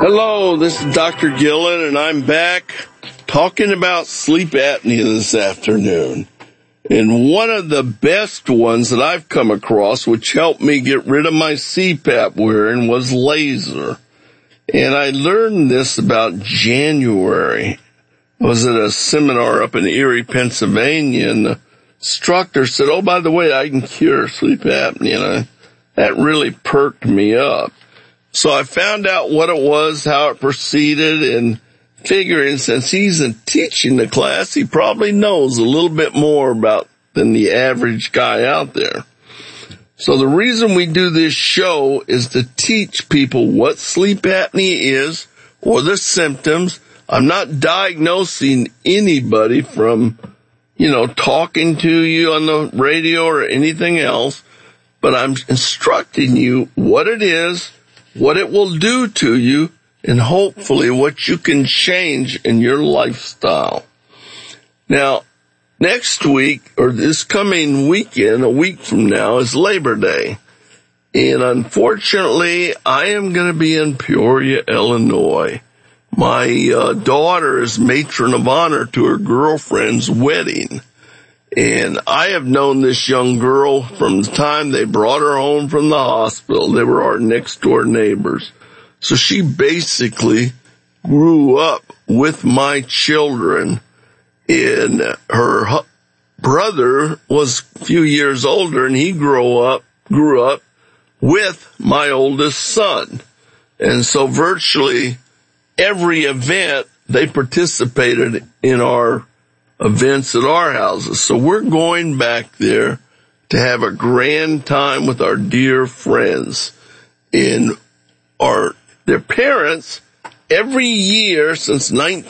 Hello, this is Dr. Gillen, and I'm back talking about sleep apnea this afternoon. And one of the best ones that I've come across, which helped me get rid of my CPAP wearing, was laser. And I learned this about January. I was at a seminar up in Erie, Pennsylvania, and the instructor said, "Oh, by the way, I can cure sleep apnea." And that really perked me up. So I found out what it was, how it proceeded, and figuring since he's teaching the class, he probably knows a little bit more about than the average guy out there. So the reason we do this show is to teach people what sleep apnea is or the symptoms. I'm not diagnosing anybody from, talking to you on the radio or anything else, but I'm instructing you what it is, what it will do to you, and hopefully what you can change in your lifestyle. Now, next week, or this coming weekend, a week from now, is Labor Day. And unfortunately, I am going to be in Peoria, Illinois. My daughter is matron of honor to her girlfriend's wedding. And I have known this young girl from the time they brought her home from the hospital. They were our next door neighbors. So she basically grew up with my children, and her brother was a few years older, and he grew up with my oldest son. And so virtually every event they participated in our events at our houses. So we're going back there to have a grand time with our dear friends. And their parents, every year since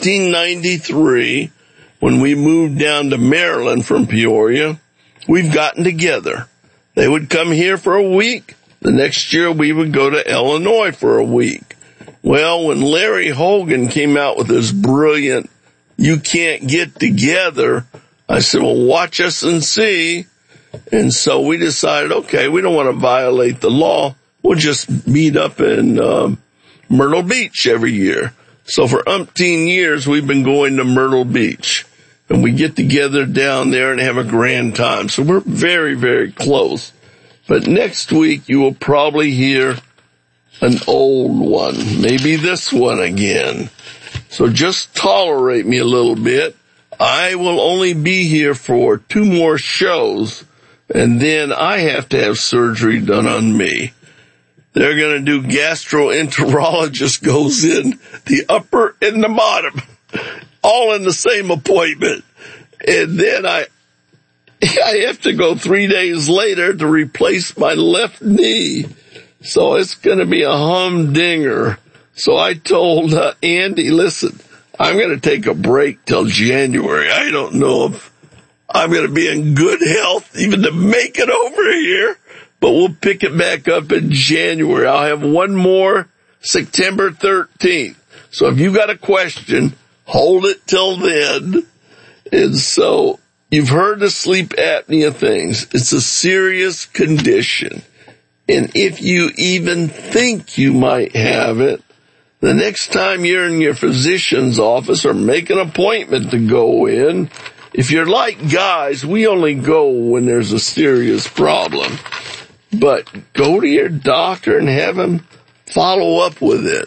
1993, when we moved down to Maryland from Peoria, we've gotten together. They would come here for a week. The next year we would go to Illinois for a week. Well, when Larry Hogan came out with his brilliant "You Can't Get Together," I said, well, watch us and see. And so we decided, okay, we don't want to violate the law. We'll just meet up in Myrtle Beach every year. So for umpteen years, we've been going to Myrtle Beach. And we get together down there and have a grand time. So we're very, very close. But next week, you will probably hear an old one, maybe this one again. So just tolerate me a little bit. I will only be here for 2 more shows, and then I have to have surgery done on me. They're going to do gastroenterologist goes in the upper and the bottom, all in the same appointment. And then I have to go 3 days later to replace my left knee. So it's going to be a humdinger. So I told Andy, listen, I'm going to take a break till January. I don't know if I'm going to be in good health even to make it over here, but we'll pick it back up in January. I'll have one more September 13th. So if you got a question, hold it till then. And so you've heard the sleep apnea things. It's a serious condition. And if you even think you might have it, the next time you're in your physician's office or make an appointment to go in, if you're like guys, we only go when there's a serious problem. But go to your doctor and have him follow up with it.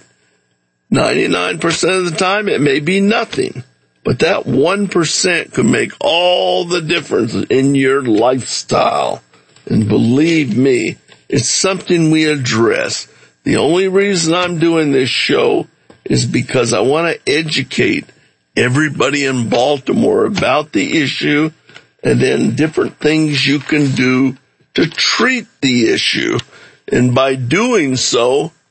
99% of the time, it may be nothing. But that 1% could make all the difference in your lifestyle. And believe me, it's something we address. The only reason I'm doing this show is because I want to educate everybody in Baltimore about the issue and then different things you can do to treat the issue. And by doing so,